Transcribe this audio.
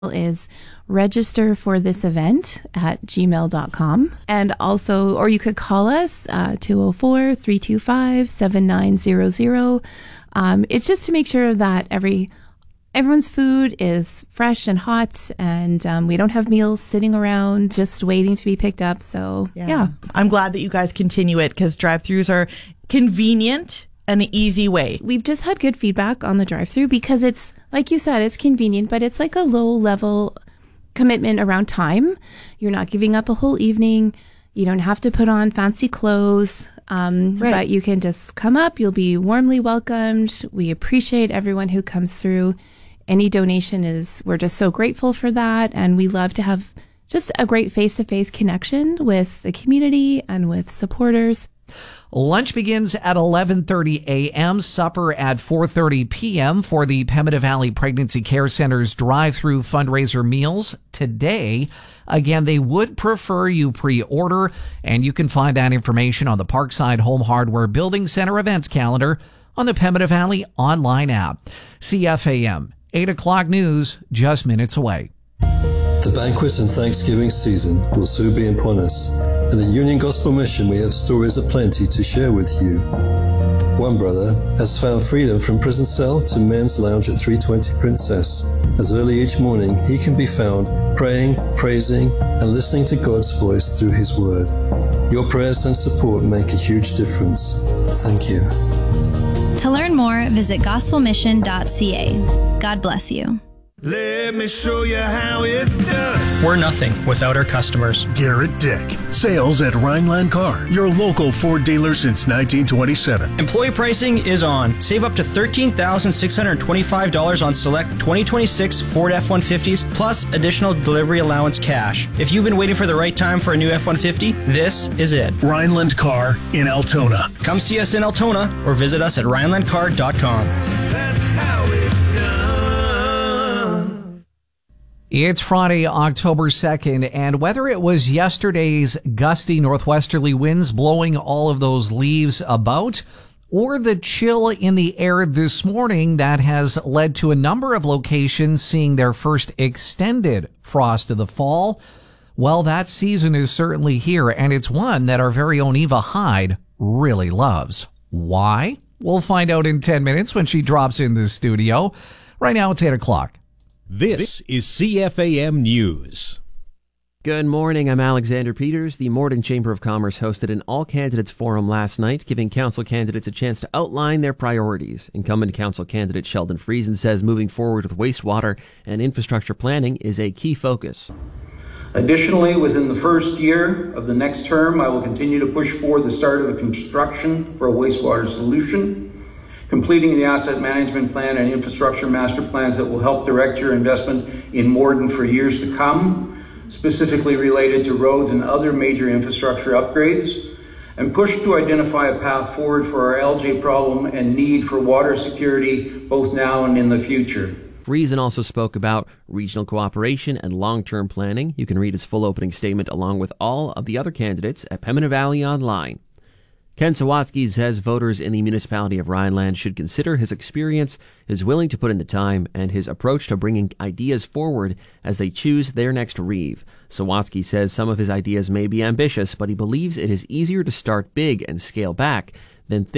is register for this event at gmail.com. And also, or you could call us 204-325-7900. It's just to make sure that everyone's food is fresh and hot, and we don't have meals sitting around just waiting to be picked up. So, yeah. I'm glad that you guys continue it because drive-thrus are convenient and an easy way. We've just had good feedback on the drive-thru because it's, like you said, it's convenient, but it's like a low-level commitment around time. You're not giving up a whole evening. You don't have to put on fancy clothes, but you can just come up. You'll be warmly welcomed. We appreciate everyone who comes through. Any donation we're just so grateful for that. And we love to have just a great face-to-face connection with the community and with supporters. Lunch begins at 11:30 a.m., supper at 4:30 p.m. for the Pembina Valley Pregnancy Care Center's drive-through fundraiser meals today. Again, they would prefer you pre-order, and you can find that information on the Parkside Home Hardware Building Center events calendar on the Pembina Valley online app. CFAM, 8 o'clock news, just minutes away. The banquet and Thanksgiving season will soon be upon us. In the Union Gospel Mission, we have stories aplenty to share with you. One brother has found freedom from prison cell to men's lounge at 320 Princess. As early each morning, he can be found praying, praising, and listening to God's voice through His Word. Your prayers and support make a huge difference. Thank you. To learn more, visit gospelmission.ca. God bless you. Let me show you how it's done. We're nothing without our customers. Garrett Dick. Sales at Rhineland Car, your local Ford dealer since 1927. Employee pricing is on. Save up to $13,625 on select 2026 Ford F-150s plus additional delivery allowance cash. If you've been waiting for the right time for a new F-150, this is it. Rhineland Car in Altona. Come see us in Altona or visit us at rhinelandcar.com. That's how it's done. It's Friday, October 2nd, and whether it was yesterday's gusty northwesterly winds blowing all of those leaves about, or the chill in the air this morning that has led to a number of locations seeing their first extended frost of the fall, well, that season is certainly here, and it's one that our very own Eva Hyde really loves. Why? We'll find out in 10 minutes when she drops in the studio. Right now, it's 8 o'clock. This is CFAM News. Good morning. I'm Alexander Peters. The Morden Chamber of Commerce hosted an all-candidates forum last night, giving council candidates a chance to outline their priorities. Incumbent council candidate Sheldon Friesen says moving forward with wastewater and infrastructure planning is a key focus. Additionally, within the first year of the next term, I will continue to push forward the start of the construction for a wastewater solution, completing the asset management plan and infrastructure master plans that will help direct your investment in Morden for years to come, specifically related to roads and other major infrastructure upgrades, and push to identify a path forward for our LJ problem and need for water security both now and in the future. Friesen also spoke about regional cooperation and long-term planning. You can read his full opening statement along with all of the other candidates at Pembina Valley Online. Ken Sawatsky says voters in the municipality of Rhineland should consider his experience, his willing to put in the time, and his approach to bringing ideas forward as they choose their next reeve. Sawatsky says some of his ideas may be ambitious, but he believes it is easier to start big and scale back than think